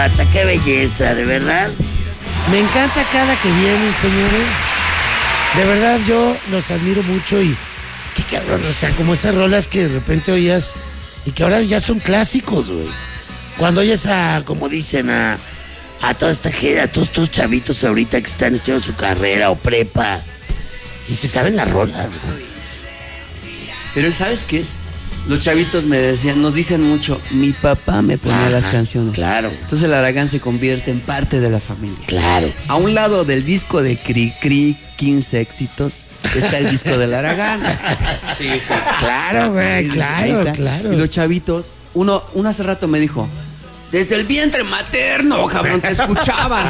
Qué belleza, de verdad. Me encanta cada que vienen, señores. De verdad, yo los admiro mucho y qué cabrón, o sea, como esas rolas que de repente oías y que ahora ya son clásicos, güey. Cuando oyes como dicen, a toda esta gente, a todos estos chavitos ahorita que están estudiando su carrera o prepa y se saben las rolas, güey. Pero ¿sabes qué es? Los chavitos me decían, nos dicen mucho, mi papá me ponía las canciones. Claro. Entonces el Aragán se convierte en parte de la familia. Claro. A un lado del disco de Cri Cri, 15 éxitos, está el disco del Aragán. Sí. Claro, güey, claro. Y los chavitos, uno hace rato me dijo, desde el vientre materno, cabrón, te escuchaban.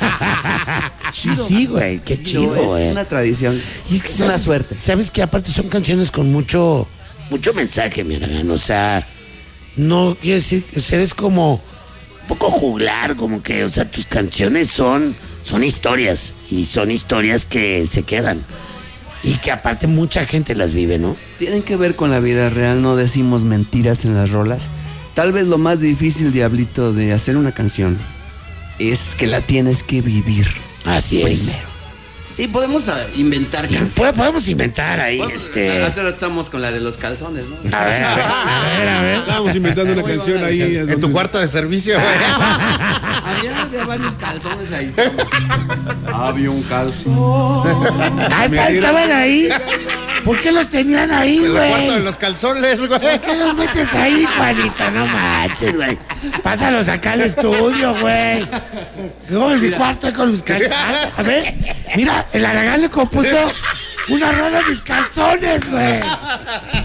Sí, güey, qué chido, güey. Es una tradición, y es que una suerte. Sabes que aparte son canciones con mucho mensaje, mi Aragán. O sea, no quiero decir, o sea, eres como un poco juglar, como que, o sea, tus canciones son historias, y son historias que se quedan. Y que aparte mucha gente las vive, ¿no? Tienen que ver con la vida real, no decimos mentiras en las rolas. Tal vez lo más difícil, Diablito, de hacer una canción es que la tienes que vivir. Así es. Primero. Sí, podemos inventar canciones. Podemos inventar ahí, Hace rato estamos con la de los calzones, ¿no? A ver. Estábamos inventando una canción ahí. En tu cuarto de servicio, güey. Había varios calzones ahí. Había un calzón. Estaban ahí. ¿Por qué los tenían ahí, En el cuarto de güey? los calzones, güey. ¿Por qué los metes ahí, Juanito? No manches, güey. Pásalos acá al estudio, güey. Yo en mi cuarto con mis calzones. A ver, mira, el Aragán le compuso una rola a mis calzones, güey.